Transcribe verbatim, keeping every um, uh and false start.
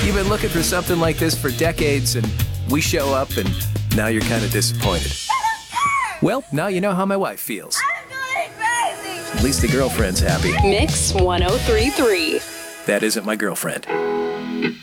You've been looking for something like this for decades, and we show up, and now you're kind of disappointed. Well, now you know how my wife feels. I'm going crazy. At least the girlfriend's happy. Mix one oh three point three. That isn't my girlfriend.